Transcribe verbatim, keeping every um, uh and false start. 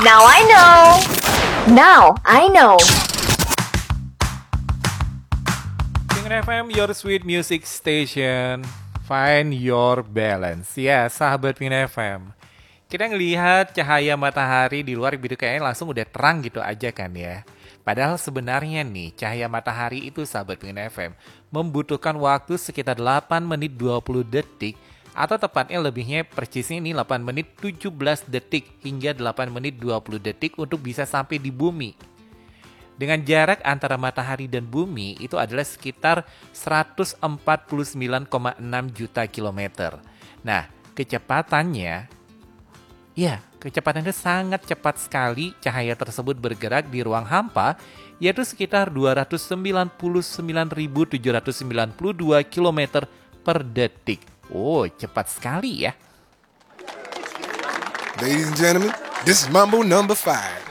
Now I know. Now I know. Pengen F M, your sweet music station. Find your balance. Ya, sahabat Pengen F M. Kita ngelihat cahaya matahari di luar gitu kayaknya langsung udah terang gitu aja kan ya. Padahal sebenarnya nih, cahaya matahari itu sahabat Pengen F M membutuhkan waktu sekitar delapan menit dua puluh detik atau tepatnya lebihnya persisnya ini delapan menit tujuh belas detik hingga delapan menit dua puluh detik untuk bisa sampai di bumi. Dengan jarak antara matahari dan bumi itu adalah sekitar seratus empat puluh sembilan koma enam juta kilometer. Nah, kecepatannya, ya kecepatannya sangat cepat sekali cahaya tersebut bergerak di ruang hampa, yaitu sekitar dua ratus sembilan puluh sembilan ribu tujuh ratus sembilan puluh dua kilometer per detik. Oh, cepat sekali ya. Ladies and gentlemen, this is Mambo number five.